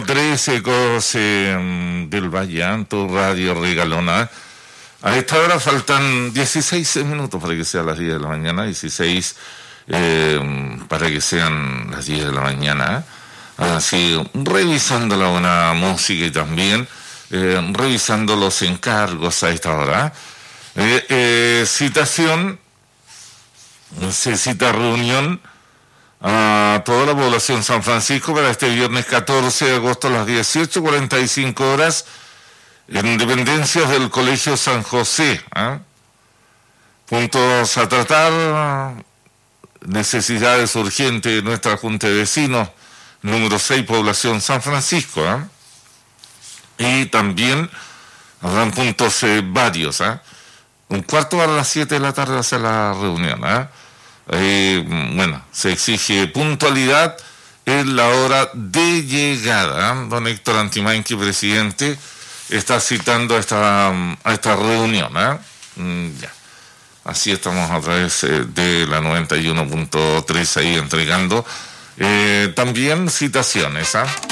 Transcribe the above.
13, Ecos del Valle Alto, Radio Regalona. A esta hora faltan 16 minutos para que sean las 10 de la mañana, 16 para que sean las 10 de la mañana. Así, revisando la buena música y también revisando los encargos a esta hora. Citación, se cita reunión a toda la población San Francisco para este viernes 14 de agosto a las 18:45 horas en dependencias del Colegio San José. Puntos a tratar: necesidades urgentes de nuestra Junta de Vecinos, número 6, población San Francisco. Y también habrán puntos varios. Un cuarto para las 7 de la tarde hacia la reunión. Bueno, se exige puntualidad en la hora de llegada. Don Héctor Antimanqui, presidente, está citando a esta reunión. Ya. Así estamos a través de la 91.3 ahí entregando también citaciones.